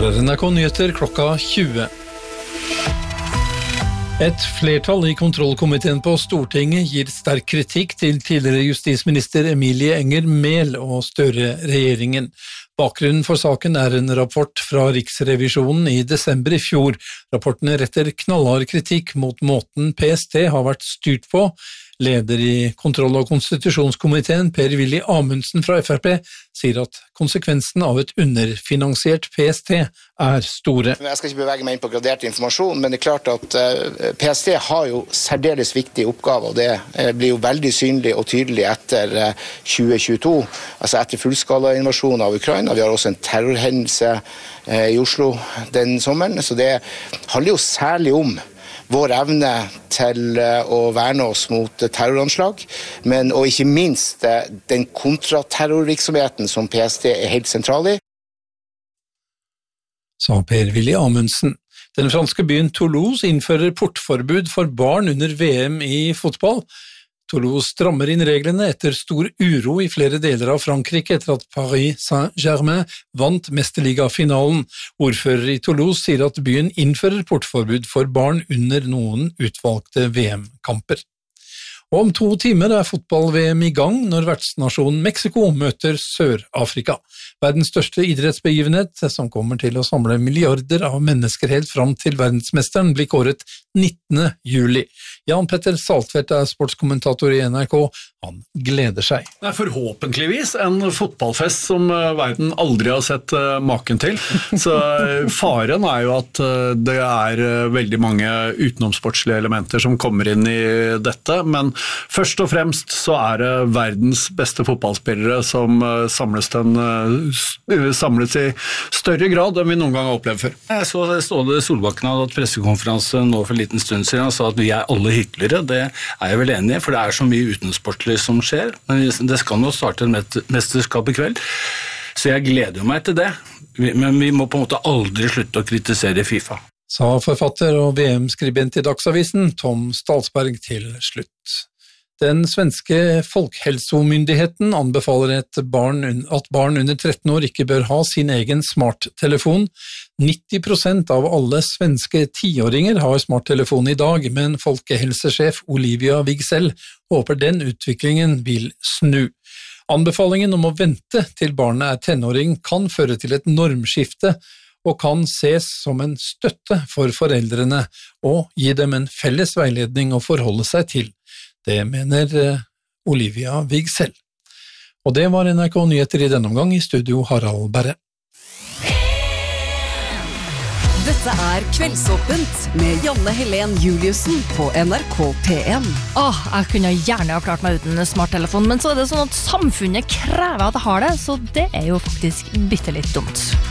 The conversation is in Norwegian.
Her NRK Nyheter klokka 20. Et flertall I kontrollkomiteen på Stortinget gir sterk kritikk til tidligere justisminister Emilie Enger Mehl og Støre-regjeringen. Bakgrunnen for saken en rapport fra Riksrevisjonen I desember I fjor. Rapporten retter knallhard kritikk mot måten PST har vært styrt på. Leder I kontroll- og konstitusjonskomiteen, Per-Willy Amundsen fra FrP, sier at konsekvensen av et underfinansiert PST store. Jeg skal ikke bevege meg inn på gradert informasjon, men det klart at PST har jo særdeles viktige oppgaver, og det blir jo veldig synlig og tydelig etter 2022, altså etter fullskala invasjon av Ukraina. Vi har også en terrorhendelse I Oslo den sommeren, så det handler jo særlig om vår evne til å verne oss mot terroranslag, og ikke minst den kontraterrorvirksomheten som PST helt sentral I. Sa Per-Willy Amundsen. Den franske byen Toulouse innfører portforbud for barn under VM I fotball. Toulouse strammer inn reglene etter stor uro I flere deler av Frankrike etter at Paris Saint-Germain vant mesterligafinalen. Ordfører I Toulouse sier at byen innfører portforbud for barn under noen utvalgte VM-kamper. Og om 2 timer fotball-VM I gang når vertsnasjonen Mexico møter Sør-Afrika. Verdens største idrettsbegivenhet, som kommer til å samle milliarder av mennesker helt fram til verdensmesteren, blir kåret 19. juli. Jan Petter Saltvedt sportskommentator I NRK. Han gleder seg. Det forhåpentligvis en fotballfest som verden aldri har sett maken til. Så faren jo at det veldig mange utenomsportslige elementer som kommer inn I dette, men først og fremst så det verdens beste fotballspillere som samles I større grad enn vi noen gang har opplevd før. Jeg så Ståle Solbakken hadde hatt pressekonferanse nå for en liten stund siden og sa at vi alle hyggeligere. Det jeg vel enig I, for det så mye utenomsportlig som skjer, men det skal nå starte et mesterskap I kveld, så jeg gleder meg til det, men vi må på en måte aldri slutte å kritisere FIFA. Sa forfatter og VM-skribent I Dagsavisen, Tom Stalsberg til slutt. Den svenske Folkhälsomyndigheten anbefaler at barn under 13 år ikke bør ha sin egen smarttelefon. 90% av alle svenske 10-åringer har smarttelefon I dag, men folkehelsesjef Olivia Wigsell håper den utviklingen vil snu. Anbefalingen om å vente til barnet tenåring kan føre til et normskifte, og kan ses som en støtte for foreldrene og gi dem en felles veiledning å forholde seg til. Det mener Olivia Wigsell. Og det var NRK Nyheter I denne omgang. I studio Harald Berre. Dette Kveldsåpent med Janne Helen Juliussen på NRK P1. Jeg kunne gjerne ha klart meg uten smarttelefon, men så det sånn at samfunnet krever at jeg har det, så det jo faktisk bittelitt dumt.